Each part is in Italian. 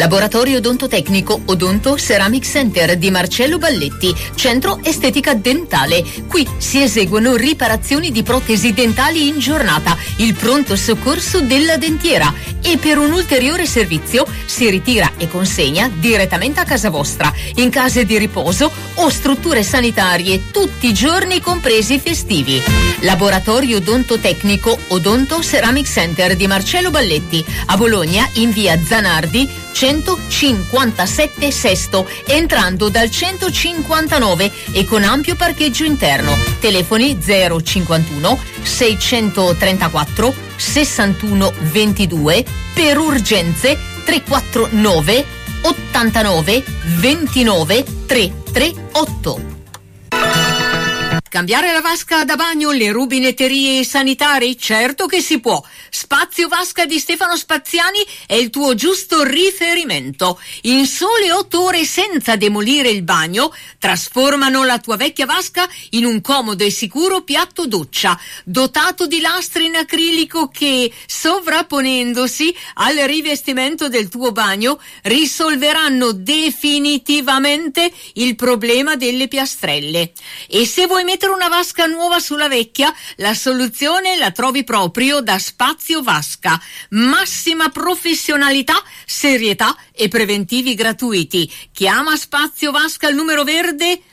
Laboratorio odontotecnico Odonto Ceramic Center di Marcello Balletti, centro estetica dentale. Qui si eseguono riparazioni di protesi dentali in giornata, il pronto soccorso della dentiera, e per un ulteriore servizio si ritira e consegna direttamente a casa vostra, in case di riposo o strutture sanitarie, tutti i giorni compresi i festivi. Laboratorio odontotecnico Odonto Ceramic Center di Marcello Balletti, a Bologna in via Zanardi 157 Sesto, entrando dal 159 e con ampio parcheggio interno. Telefoni 051 634 61 22, per urgenze 349 89 29 338. Cambiare la vasca da bagno, le rubinetterie e i sanitari? Certo che si può. Spazio Vasca di Stefano Spaziani è il tuo giusto riferimento. In sole 8 ore, senza demolire il bagno, trasformano la tua vecchia vasca in un comodo e sicuro piatto doccia, dotato di lastre in acrilico che, sovrapponendosi al rivestimento del tuo bagno, risolveranno definitivamente il problema delle piastrelle. E se vuoi mettere una vasca nuova sulla vecchia, la soluzione la trovi proprio da Spazio Vasca. Massima professionalità, serietà e preventivi gratuiti. Chiama Spazio Vasca al numero verde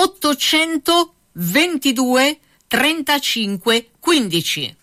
822 35 15.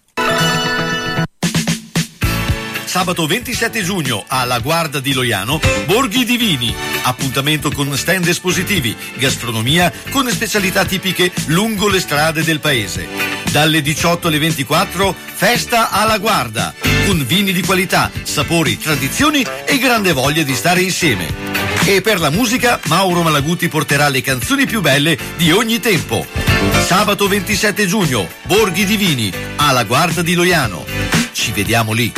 Sabato 27 giugno alla Guarda di Loiano, Borghi di Vini. Appuntamento con stand espositivi, gastronomia con specialità tipiche lungo le strade del paese. Dalle 18 alle 24, festa alla Guarda, con vini di qualità, sapori, tradizioni e grande voglia di stare insieme. E per la musica, Mauro Malaguti porterà le canzoni più belle di ogni tempo. Sabato 27 giugno, Borghi di Vini, alla Guarda di Loiano. Ci vediamo lì.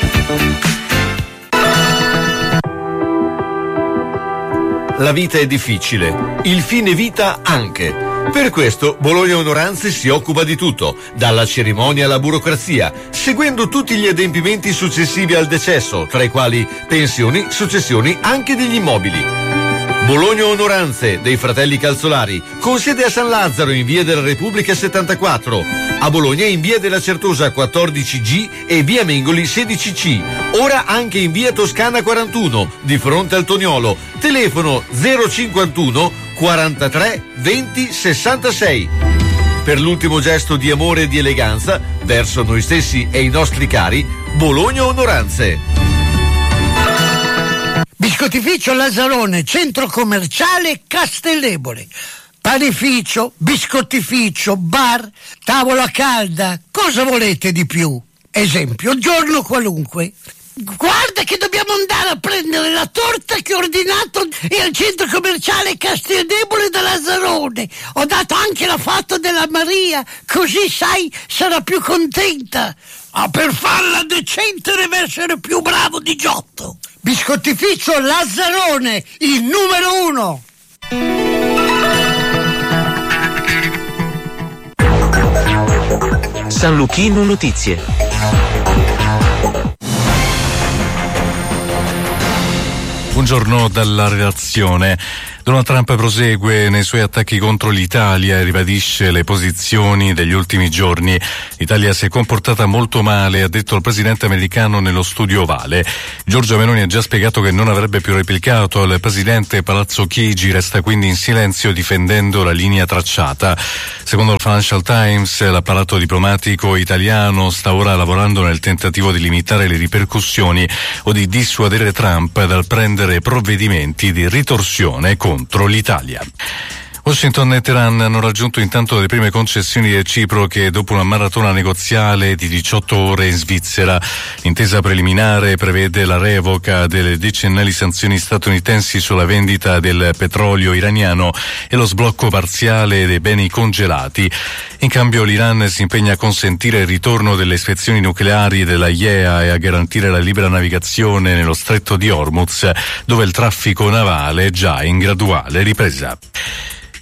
La vita è difficile, il fine vita anche. Per questo Bologna Onoranze si occupa di tutto, dalla cerimonia alla burocrazia, seguendo tutti gli adempimenti successivi al decesso, tra i quali pensioni, successioni anche degli immobili. Bologna Onoranze dei fratelli Calzolari, con sede a San Lazzaro in via della Repubblica 74, a Bologna in via della Certosa 14G e via Mengoli 16C, ora anche in via Toscana 41, di fronte al Toniolo, telefono 051 43 20 66. Per l'ultimo gesto di amore e di eleganza verso noi stessi e i nostri cari, Bologna Onoranze. Biscottificio Lazzarone, centro commerciale Castellebole. Panificio, biscottificio, bar, tavola calda. Cosa volete di più? Esempio, giorno qualunque. Guarda che dobbiamo andare a prendere la torta che ho ordinato e al centro commerciale Castellebole da Lazzarone. Ho dato anche la foto della Maria, così sai, sarà più contenta. Ma per farla decente deve essere più bravo di Giotto. Biscottificio Lazzarone, il numero 1. San Luchino Notizie. Buongiorno dalla redazione. Donald Trump prosegue nei suoi attacchi contro l'Italia e ribadisce le posizioni degli ultimi giorni. L'Italia si è comportata molto male, ha detto il presidente americano nello studio Ovale. Giorgia Meloni ha già spiegato che non avrebbe più replicato al presidente. Palazzo Chigi resta quindi in silenzio difendendo la linea tracciata. Secondo il Financial Times, l'apparato diplomatico italiano sta ora lavorando nel tentativo di limitare le ripercussioni o di dissuadere Trump dal prendere provvedimenti di ritorsione contro l'Italia. Washington e Teheran hanno raggiunto intanto le prime concessioni reciproche dopo una maratona negoziale di 18 ore in Svizzera. L'intesa preliminare prevede la revoca delle decennali sanzioni statunitensi sulla vendita del petrolio iraniano e lo sblocco parziale dei beni congelati. In cambio l'Iran si impegna a consentire il ritorno delle ispezioni nucleari della IEA e a garantire la libera navigazione nello stretto di Hormuz, dove il traffico navale è già in graduale ripresa.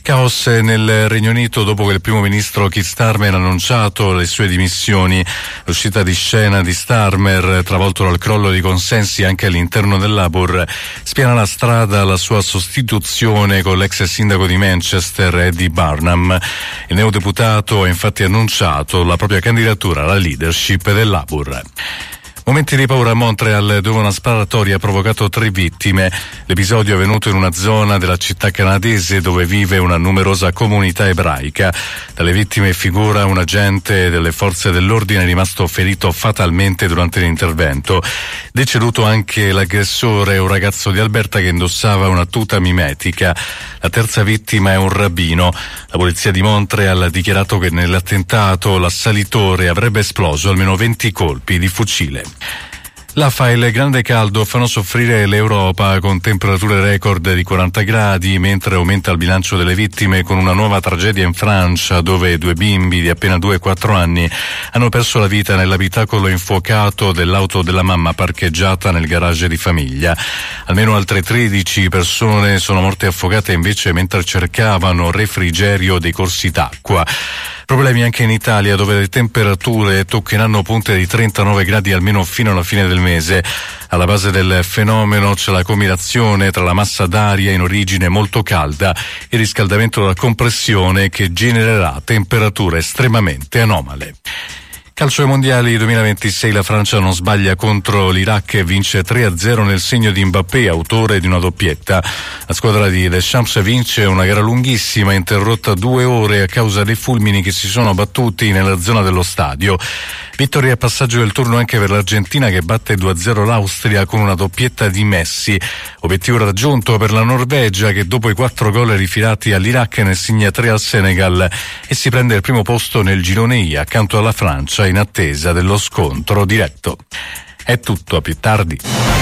Caos nel Regno Unito dopo che il primo ministro Keir Starmer ha annunciato le sue dimissioni. L'uscita di scena di Starmer, travolto dal crollo di consensi anche all'interno del Labour, spiana la strada alla sua sostituzione con l'ex sindaco di Manchester, Eddie Barnum. Il neodeputato ha infatti annunciato la propria candidatura alla leadership del Labour. Momenti di paura a Montreal, dove una sparatoria ha provocato 3 vittime. L'episodio è avvenuto in una zona della città canadese dove vive una numerosa comunità ebraica. Dalle vittime figura un agente delle forze dell'ordine rimasto ferito fatalmente durante l'intervento. Deceduto anche l'aggressore, un ragazzo di Alberta che indossava una tuta mimetica. La terza vittima è un rabbino. La polizia di Montreal ha dichiarato che nell'attentato l'assalitore avrebbe esploso almeno 20 colpi di fucile. L'afa e il grande caldo fanno soffrire l'Europa con temperature record di 40 gradi, mentre aumenta il bilancio delle vittime con una nuova tragedia in Francia, dove 2 bimbi di appena 2 e 4 anni hanno perso la vita nell'abitacolo infuocato dell'auto della mamma parcheggiata nel garage di famiglia. Almeno altre 13 persone sono morte affogate invece mentre cercavano refrigerio dei corsi d'acqua. Problemi anche in Italia, dove le temperature toccheranno punte di 39 gradi almeno fino alla fine del mese. Alla base del fenomeno c'è la combinazione tra la massa d'aria in origine molto calda e il riscaldamento della compressione che genererà temperature estremamente anomale. Calcio ai mondiali 2026, la Francia non sbaglia contro l'Iraq e vince 3-0 nel segno di Mbappé, autore di una doppietta. La squadra di Deschamps vince una gara lunghissima, interrotta 2 ore a causa dei fulmini che si sono abbattuti nella zona dello stadio. Vittoria e passaggio del turno anche per l'Argentina, che batte 2-0 l'Austria con una doppietta di Messi. Obiettivo raggiunto per la Norvegia, che dopo i 4 gol rifilati all'Iraq ne segna 3 al Senegal e si prende il primo posto nel girone I accanto alla Francia in attesa dello scontro diretto. È tutto, a più tardi.